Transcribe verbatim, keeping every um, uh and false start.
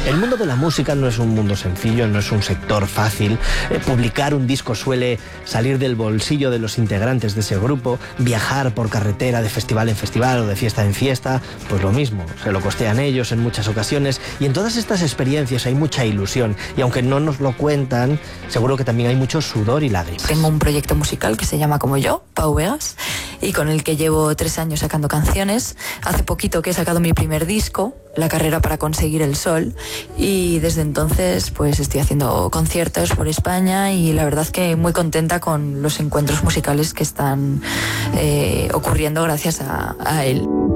El mundo de la música no es un mundo sencillo, no es un sector fácil. Eh, publicar un disco suele salir del bolsillo de los integrantes de ese grupo, viajar por carretera de festival en festival o de fiesta en fiesta, pues lo mismo, se lo costean ellos en muchas ocasiones, y en todas estas experiencias hay mucha ilusión, y aunque no nos lo cuentan, seguro que también hay mucho sudor y lágrimas. Tengo un proyecto musical que se llama Como Yo, Pau Vegas, y con el que llevo tres años sacando canciones. Hace poquito que he sacado mi primer disco, La carrera para conseguir el sol, y desde entonces pues estoy haciendo conciertos por España y la verdad que muy contenta con los encuentros musicales que están eh, ocurriendo gracias a, a él.